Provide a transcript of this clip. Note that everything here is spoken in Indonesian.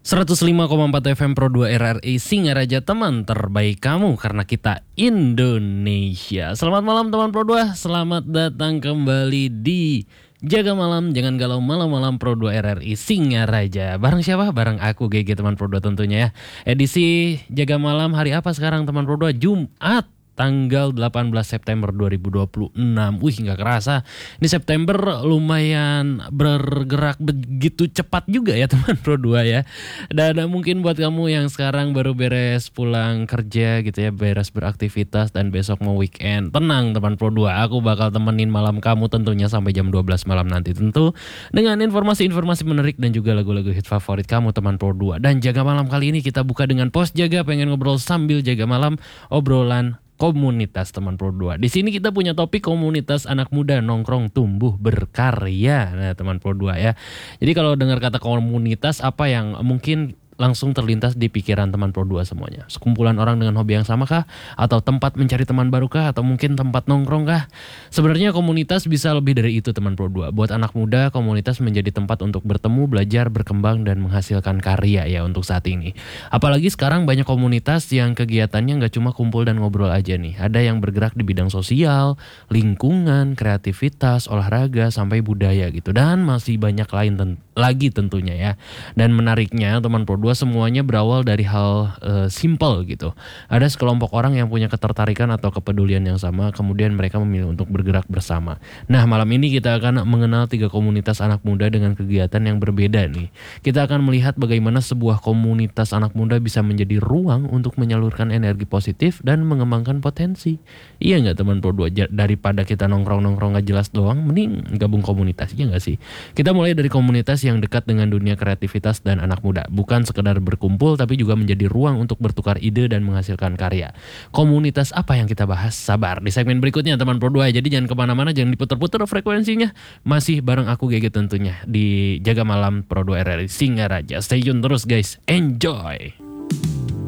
105,4 FM Pro 2 RRI Singaraja, teman terbaik kamu karena kita Indonesia. Selamat malam teman Pro 2, selamat datang kembali di Jaga Malam Jangan Galau Malam-Malam Pro 2 RRI Singaraja. Bareng siapa? Bareng aku GG teman Pro 2 tentunya ya. Edisi Jaga Malam hari apa sekarang teman Pro 2? Jumat tanggal 18 September 2026. Wih, gak kerasa. Ini September lumayan bergerak begitu cepat juga ya teman Pro 2 ya. Dan mungkin buat kamu yang sekarang baru beres pulang kerja gitu ya, beres beraktivitas dan besok mau weekend, tenang teman Pro 2. Aku bakal temenin malam kamu tentunya sampai jam 12 malam nanti, tentu dengan informasi-informasi menarik dan juga lagu-lagu hit favorit kamu teman Pro 2. Dan Jaga Malam kali ini kita buka dengan Pos Jaga, pengen ngobrol sambil jaga malam, obrolan komunitas teman Pro 2. Di sini kita punya topik komunitas anak muda nongkrong tumbuh berkarya. Nah, teman Pro 2 ya. Jadi kalau dengar kata komunitas, apa yang mungkin langsung terlintas di pikiran teman Pro 2 semuanya? Sekumpulan orang dengan hobi yang sama kah? Atau tempat mencari teman baru kah? Atau mungkin tempat nongkrong kah? Sebenarnya komunitas bisa lebih dari itu teman Pro 2. Buat anak muda, komunitas menjadi tempat untuk bertemu, belajar, berkembang, dan menghasilkan karya ya untuk saat ini. Apalagi sekarang banyak komunitas yang kegiatannya nggak cuma kumpul dan ngobrol aja nih. Ada yang bergerak di bidang sosial, lingkungan, kreativitas, olahraga, sampai budaya gitu. Dan masih banyak lain lagi tentunya ya. Dan menariknya teman Pro 2, semuanya berawal dari hal simple gitu. Ada sekelompok orang yang punya ketertarikan atau kepedulian yang sama, kemudian mereka memilih untuk bergerak bersama. Nah, malam ini kita akan mengenal 3 komunitas anak muda dengan kegiatan yang berbeda nih. Kita akan melihat bagaimana sebuah komunitas anak muda bisa menjadi ruang untuk menyalurkan energi positif dan mengembangkan potensi. Iya nggak teman Pro 2? Daripada kita nongkrong-nongkrong gak jelas doang, mending gabung komunitas, iya nggak sih? Kita mulai dari komunitas yang dekat dengan dunia kreativitas dan anak muda. Bukan sekedar berkumpul, tapi juga menjadi ruang untuk bertukar ide dan menghasilkan karya. Komunitas apa yang kita bahas? Sabar di segmen berikutnya teman Pro 2. Jadi jangan kemana-mana, jangan diputar-putar frekuensinya. Masih bareng aku GG tentunya di Jaga Malam Pro 2 RRI Singaraja. Stay tune terus guys, enjoy.